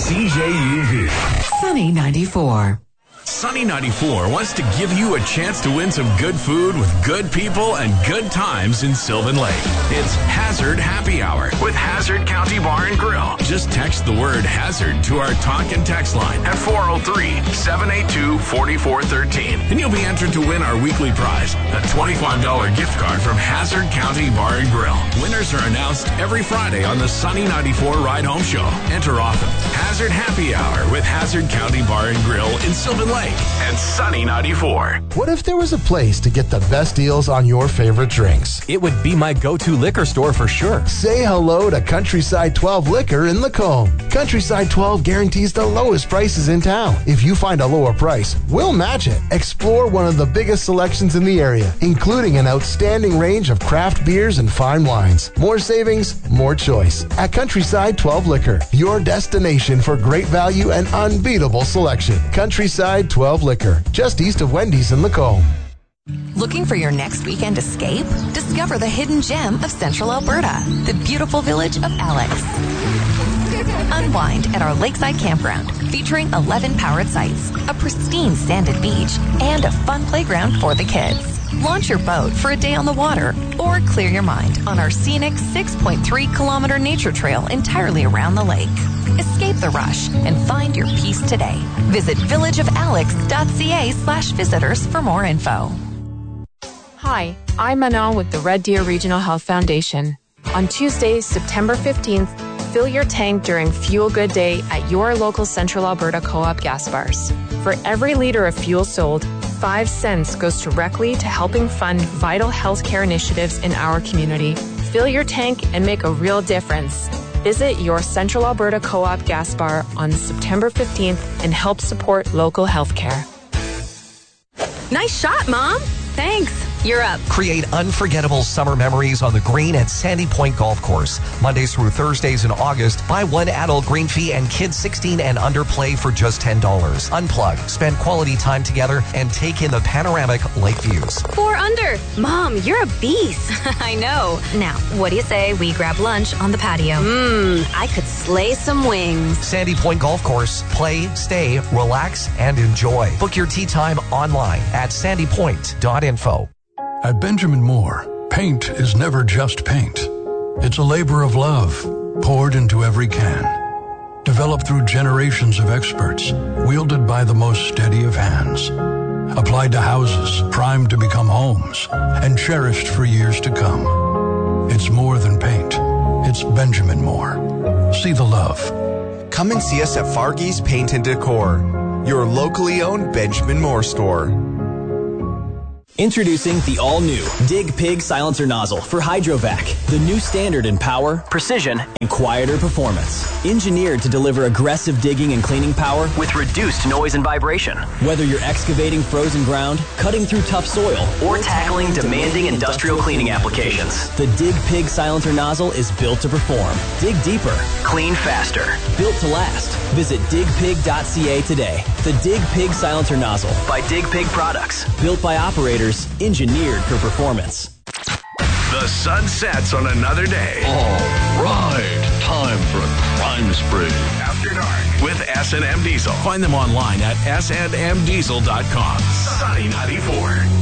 CJUV. Sunny 94. Sunny 94 wants to give you a chance to win some good food with good people and good times in Sylvan Lake. It's Hazard Happy Hour with Hazard County Bar and Grill. Just text the word Hazard to our talk and text line at 403-782-4413. And you'll be entered to win our weekly prize, a $25 gift card from Hazard County Bar and Grill. Winners are announced every Friday on the Sunny 94 Ride Home Show. Enter often. Hazard Happy Hour with Hazard County Bar and Grill in Sylvan Lake and Sunny 94. What if there was a place to get the best deals on your favorite drinks? It would be my go-to liquor store for sure. Say hello to Countryside 12 Liquor in Lacombe. Countryside 12 guarantees the lowest prices in town. If you find a lower price, we'll match it. Explore one of the biggest selections in the area, including an outstanding range of craft beers and fine wines. More savings, more choice. At Countryside 12 Liquor, your destination for great value and unbeatable selection. Countryside 12 Liquor, just east of Wendy's in Lacombe. Looking for your next weekend escape? Discover the hidden gem of Central Alberta, the beautiful village of Alex. Unwind at our lakeside campground, featuring 11 powered sites, a pristine sanded beach, and a fun playground for the kids. Launch your boat for a day on the water or clear your mind on our scenic 6.3-kilometer nature trail entirely around the lake. Escape the rush and find your peace today. Visit villageofalex.ca/visitors for more info. Hi, I'm Manon with the Red Deer Regional Health Foundation. On Tuesday, September 15th, fill your tank during Fuel Good Day at your local Central Alberta Co-op gas bars. For every liter of fuel sold, 5 cents goes directly to helping fund vital healthcare initiatives in our community. Fill your tank and make a real difference. Visit your Central Alberta Co-op gas bar on September 15th and help support local healthcare. Nice shot, Mom. Thanks. You're up. Create unforgettable summer memories on the green at Sandy Point Golf Course. Mondays through Thursdays in August, buy one adult green fee and kids 16 and under play for just $10. Unplug, spend quality time together, and take in the panoramic lake views. 4 under. Mom, you're a beast. I know. Now, what do you say we grab lunch on the patio? I could slay some wings. Sandy Point Golf Course. Play, stay, relax, and enjoy. Book your tee time online at sandypoint.info. At Benjamin Moore, paint is never just paint. It's a labor of love poured into every can. Developed through generations of experts, wielded by the most steady of hands. Applied to houses primed to become homes and cherished for years to come. It's more than paint. It's Benjamin Moore. See the love. Come and see us at Fargy's Paint and Decor, your locally owned Benjamin Moore store. Introducing the all-new Dig Pig Silencer Nozzle for Hydrovac, the new standard in power, precision, and quieter performance. Engineered to deliver aggressive digging and cleaning power with reduced noise and vibration. Whether you're excavating frozen ground, cutting through tough soil, or tackling demanding industrial cleaning applications, the Dig Pig Silencer Nozzle is built to perform. Dig deeper, clean faster, built to last. Visit digpig.ca today. The Dig Pig Silencer Nozzle by Dig Pig Products, built by operators, engineered for performance. The sun sets on another day. All right, time for a crime spree. After Dark with S&M Diesel. Find them online at snmdiesel.com. Sunny 94.